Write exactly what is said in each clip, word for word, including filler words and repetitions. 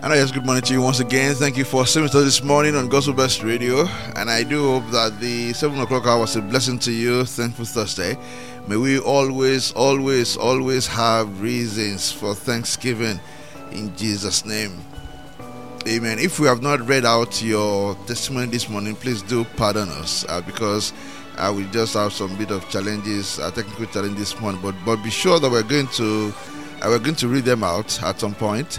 And I just good morning to you once again. Thank you for staying with us this morning on Gospel Best Radio. And I do hope that the seven o'clock hour was a blessing to you. Thankful Thursday. May we always, always, always have reasons for thanksgiving in Jesus' name. Amen. If we have not read out your testimony this morning, please do pardon us uh, because uh, we just have some bit of challenges, uh, technical challenges this morning. But but be sure that we're going to uh, we're going to read them out at some point.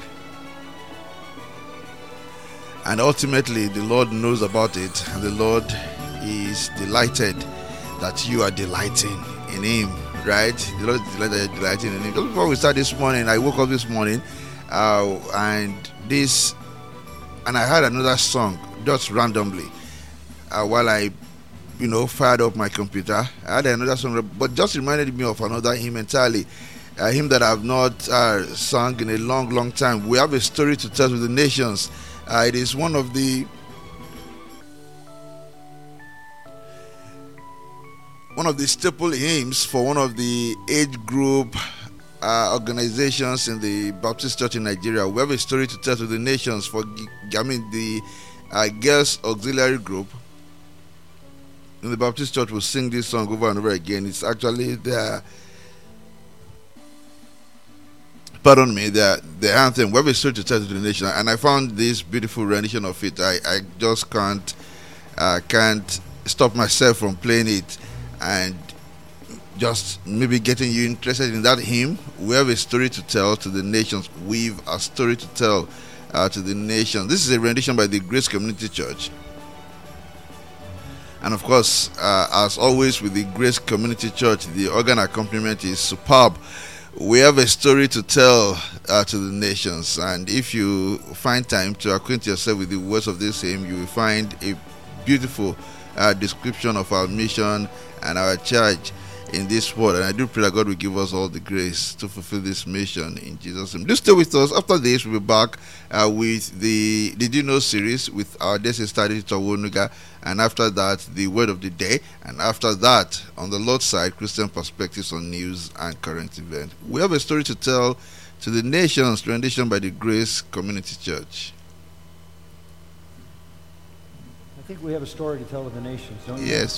And ultimately, the Lord knows about it, and the Lord is delighted that you are delighting in Him, right? The Lord is delighted that you're delighting in Him. Just before we start this morning, I woke up this morning, uh, and this, and I heard another song just randomly uh, while I, you know, fired up my computer. I had another song, but just reminded me of another hymn entirely. A hymn that I have not uh, sung in a long, long time. We have a story to tell to the nations. Uh, it is one of the one of the staple hymns for one of the age group uh, organizations in the Baptist Church in Nigeria. We have a story to tell to the nations for I mean the uh, Girls Auxiliary Group in the Baptist Church will sing this song over and over again. It's actually their Pardon me, the the anthem. We have a story to tell to the nation, and I found this beautiful rendition of it. I, I just can't uh, can't stop myself from playing it, and just maybe getting you interested in that hymn. We have a story to tell to the nations. We've a story to tell uh, to the nation. This is a rendition by the Grace Community Church, and of course, uh, as always with the Grace Community Church, the organ accompaniment is superb. We have a story to tell uh, to the nations, and if you find time to acquaint yourself with the words of this hymn, you will find a beautiful uh, description of our mission and our charge in this world. And I do pray that God will give us all the grace to fulfill this mission in Jesus' name. Do stay with us. After this, we'll be back uh, with the Did You Know series with our Destiny Study Tawonuga, and after that, the Word of the Day, and after that, on the Lord's side, Christian perspectives on news and current events. We have a story to tell to the nations, rendition by the Grace Community Church. I think we have a story to tell to the nations, don't you? Yes.